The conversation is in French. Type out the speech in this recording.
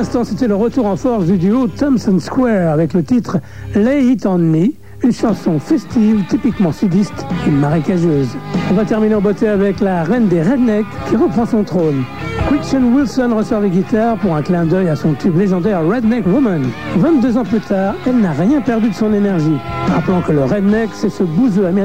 l'instant, c'était le retour en force du duo Thompson Square avec le titre Lay It On Me, une chanson festive, typiquement sudiste et marécageuse. On va terminer en beauté avec la reine des rednecks qui reprend son trône. Gretchen Wilson ressort les guitares pour un clin d'œil à son tube légendaire Redneck Woman. 22 ans plus tard, elle n'a rien perdu de son énergie. Rappelons que le redneck, c'est ce bouseux américain